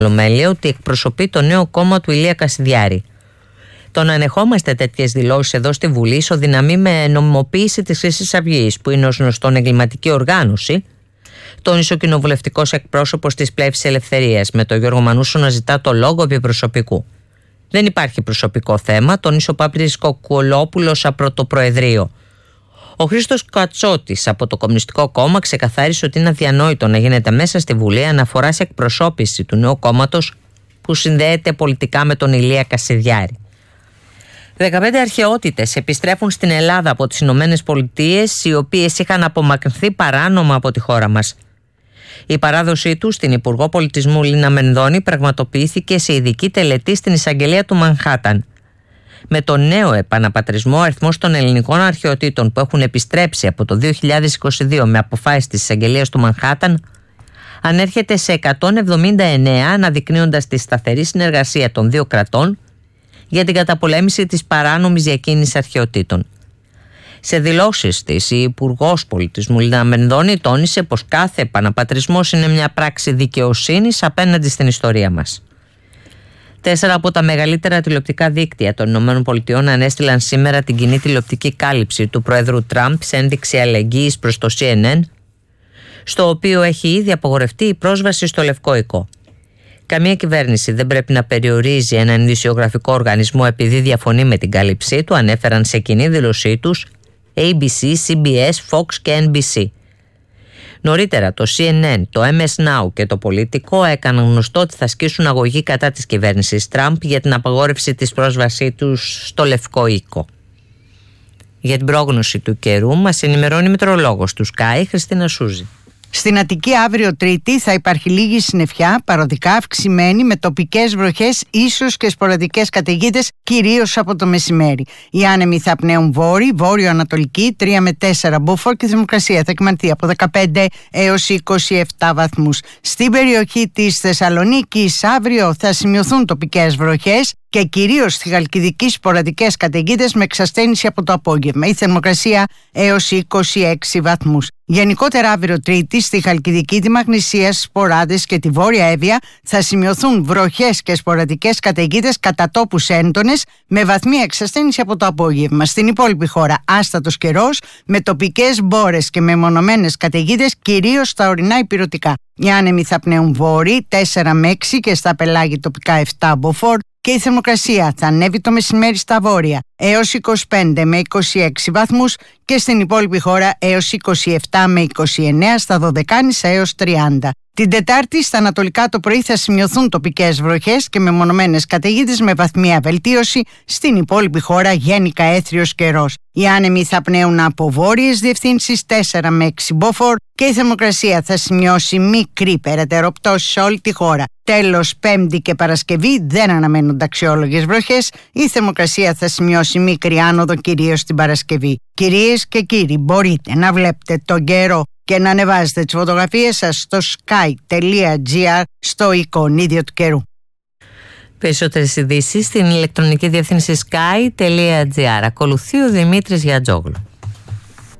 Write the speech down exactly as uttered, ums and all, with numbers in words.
Ολομέλεια ότι εκπροσωπεί το νέο κόμμα του Ηλία Κασιδιάρη. Το να ανεχόμαστε τέτοιες δηλώσεις εδώ στη Βουλή ισοδυναμεί με νομιμοποίηση της Χρυσής Αυγής, που είναι ως γνωστόν εγκληματική οργάνωση, τόνισε ο κοινοβουλευτικός εκπρόσωπος της Πλεύσης Ελευθερίας, με τον Γιώργο Μανούσο να ζητά το λόγο επί προσωπικού. Δεν υπάρχει προσωπικό θέμα, τόνισε ο Πάπλης Κοκκουλόπουλος από το Προεδρείο. Ο Χρήστος Κατσότης από το Κομμουνιστικό Κόμμα ξεκαθάρισε ότι είναι αδιανόητο να γίνεται μέσα στη Βουλή αναφορά σε εκπροσώπηση του νέου κόμματος που συνδέεται πολιτικά με τον Ηλία Κασιδιάρη. δεκαπέντε αρχαιότητες επιστρέφουν στην Ελλάδα από τις Ηνωμένες Πολιτείες, οι οποίες είχαν απομακρυνθεί παράνομα από τη χώρα μας. Η παράδοσή τους στην Υπουργό Πολιτισμού Λίνα Μενδώνη πραγματοποιήθηκε σε ειδική τελετή στην εισαγγελία του Μανχάταν. Με τον νέο επαναπατρισμό, ο αριθμός των ελληνικών αρχαιοτήτων που έχουν επιστρέψει από το δύο χιλιάδες είκοσι δύο με αποφάσεις της εισαγγελίας του Μανχάταν ανέρχεται σε εκατόν εβδομήντα εννέα, αναδεικνύοντας τη σταθερή συνεργασία των δύο κρατών για την καταπολέμηση της παράνομης διακίνησης αρχαιοτήτων. Σε δηλώσεις της, η Υπουργός Πολιτισμού Λίνα Μενδώνη τόνισε πως κάθε επαναπατρισμός είναι μια πράξη δικαιοσύνης απέναντι στην ιστορία μας. Τέσσερα από τα μεγαλύτερα τηλεοπτικά δίκτυα των ΗΠΑ ανέστειλαν σήμερα την κοινή τηλεοπτική κάλυψη του Προέδρου Τραμπ σε ένδειξη αλληλεγγύης προς το σι εν εν, στο οποίο έχει ήδη απογορευτεί η πρόσβαση στο Λευκό Οικό. Καμία κυβέρνηση δεν πρέπει να περιορίζει έναν ειδησιογραφικό οργανισμό επειδή διαφωνεί με την κάλυψή του, ανέφεραν σε κοινή δήλωσή τους έι μπι σι, σι μπι ες, Fox και εν μπι σι. Νωρίτερα το σι εν εν, το εμ ες Now και το Πολιτικό έκαναν γνωστό ότι θα ασκήσουν αγωγή κατά της κυβέρνησης Τραμπ για την απαγόρευση της πρόσβασής τους στο Λευκό Οίκο. Για την πρόγνωση του καιρού μας ενημερώνει η μετεωρολόγος του Sky, Χριστίνα Σούζη. Στην Αττική αύριο Τρίτη θα υπάρχει λίγη συννεφιά, παροδικά αυξημένη με τοπικές βροχές, ίσως και σποραδικές καταιγίδες, κυρίως από το μεσημέρι. Οι άνεμοι θα πνέουν βόρειοι, βόρειο-ανατολική, τρία με τέσσερα μποφόρ και η θερμοκρασία θα κυμανθεί από δεκαπέντε έως είκοσι επτά βαθμούς. Στην περιοχή της Θεσσαλονίκης αύριο θα σημειωθούν τοπικές βροχές και κυρίως στη Χαλκιδική σποραδικές καταιγίδες με εξασθένηση από το απόγευμα. Η θερμοκρασία έως είκοσι έξι βαθμούς. Γενικότερα αύριο Τρίτη στη Χαλκιδική, τη Μαγνησία, Σποράδες και τη Βόρεια Εύβοια θα σημειωθούν βροχές και σποραδικές καταιγίδες κατά τόπους έντονες με βαθμία εξασθένηση από το απόγευμα. Στην υπόλοιπη χώρα άστατος καιρός με τοπικές μπόρες και μεμονωμένες καταιγίδες κυρίως στα ορεινά ηπειρωτικά. Οι άνεμοι θα πνέουν βόρειοι τέσσερα με έξι και στα πελάγη τοπικά επτά μποφόρ. Και η θερμοκρασία θα ανέβει το μεσημέρι στα βόρεια έως είκοσι πέντε με είκοσι έξι βαθμούς και στην υπόλοιπη χώρα έως είκοσι επτά με είκοσι εννέα, στα Δωδεκάνησα έως τριάντα. Την Τετάρτη στα ανατολικά το πρωί θα σημειωθούν τοπικές βροχές και μεμονωμένες καταιγίδες με βαθμία βελτίωση, στην υπόλοιπη χώρα γενικά έθριος καιρός. Οι άνεμοι θα πνέουν από βόρειες διευθύνσεις τέσσερα με έξι μποφόρ και η θερμοκρασία θα σημειώσει μικρή περαιτέρω πτώση σε όλη τη χώρα. Τέλος, Πέμπτη και Παρασκευή δεν αναμένονται αξιόλογες βροχές. Η θερμοκρασία θα σημειώσει μικρή άνοδο κυρίως την Παρασκευή. Κυρίες και κύριοι, μπορείτε να βλέπετε τον καιρό και να ανεβάζετε τις φωτογραφίες σας στο sky τελεία gr στο εικονίδιο του καιρού. Περισσότερες ειδήσεις στην ηλεκτρονική διεύθυνση sky τελεία gr. Ακολουθεί ο Δημήτρης Γιατζόγλου.